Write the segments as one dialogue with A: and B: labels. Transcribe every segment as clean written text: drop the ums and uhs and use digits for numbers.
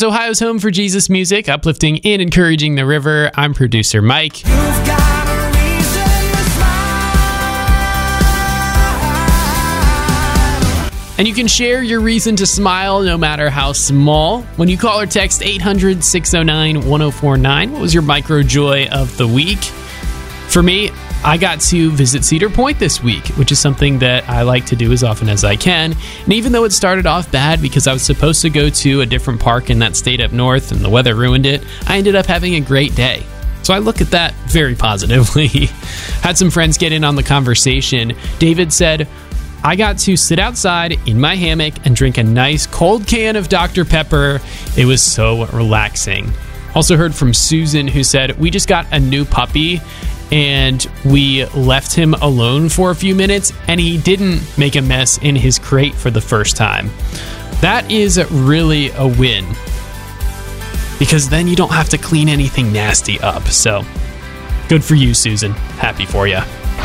A: That's Ohio's home for Jesus music, uplifting and encouraging the river. I'm producer Mike. And you can share your reason to smile, no matter how small, when you call or text 800-609-1049. What was your micro joy of the week? For me, I got to visit Cedar Point this week, which is something that I like to do as often as I can. And even though it started off bad because I was supposed to go to a different park in that state up north and the weather ruined it, I ended up having a great day. So I look at that very positively. Had some friends get in on the conversation. David said, I got to sit outside in my hammock and drink a nice cold can of Dr. Pepper. It was so relaxing. Also heard from Susan, who said, we just got a new puppy and we left him alone for a few minutes and he didn't make a mess in his crate for the first time. That is really a win, because then you don't have to clean anything nasty up. So good for you, Susan. Happy for you.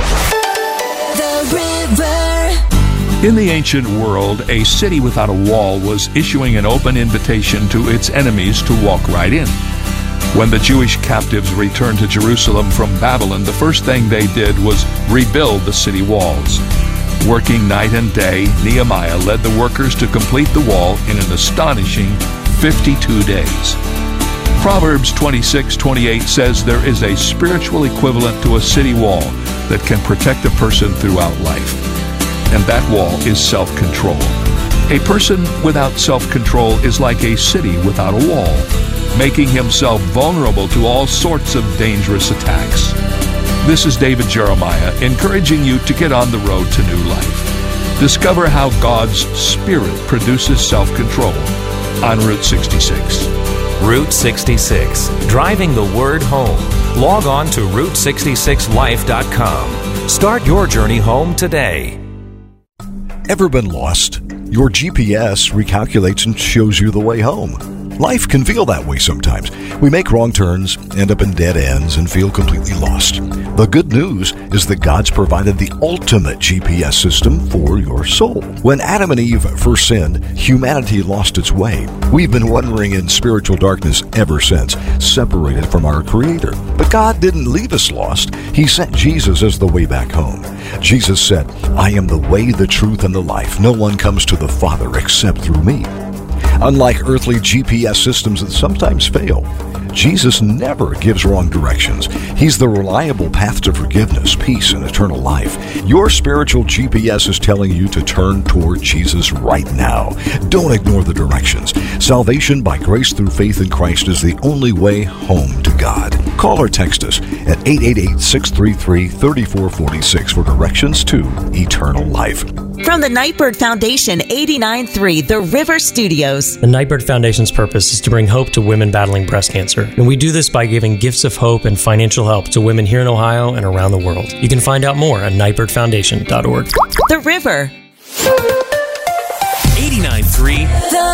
B: The River.
C: In the ancient world, a city without a wall was issuing an open invitation to its enemies to walk right in. When the Jewish captives returned to Jerusalem from Babylon, the first thing they did was rebuild the city walls. Working night and day, Nehemiah led the workers to complete the wall in an astonishing 52 days. Proverbs 26:28 says there is a spiritual equivalent to a city wall that can protect a person throughout life. And that wall is self-control. A person without self-control is like a city without a wall, making himself vulnerable to all sorts of dangerous attacks. This is David Jeremiah, encouraging you to get on the road to new life. Discover how God's Spirit produces self-control on Route 66.
D: Route 66, driving the word home. Log on to Route66Life.com. Start your journey home today.
E: Ever been lost? Your GPS recalculates and shows you the way home. Life can feel that way sometimes. We make wrong turns, end up in dead ends, and feel completely lost. The good news is that God's provided the ultimate GPS system for your soul. When Adam and Eve first sinned, humanity lost its way. We've been wandering in spiritual darkness ever since, separated from our Creator. But God didn't leave us lost. He sent Jesus as the way back home. Jesus said, I am the way, the truth, and the life. No one comes to the Father except through me. Unlike earthly GPS systems that sometimes fail, Jesus never gives wrong directions. He's the reliable path to forgiveness, peace, and eternal life. Your spiritual GPS is telling you to turn toward Jesus right now. Don't ignore the directions. Salvation by grace through faith in Christ is the only way home to God. Call or text us at 888-633-3446 for directions to eternal life.
B: From the Nightbird Foundation, 89.3 The River Studios.
F: The Nightbird Foundation's purpose is to bring hope to women battling breast cancer. And we do this by giving gifts of hope and financial help to women here in Ohio and around the world. You can find out more at nightbirdfoundation.org.
B: The River.
D: 89.3
B: The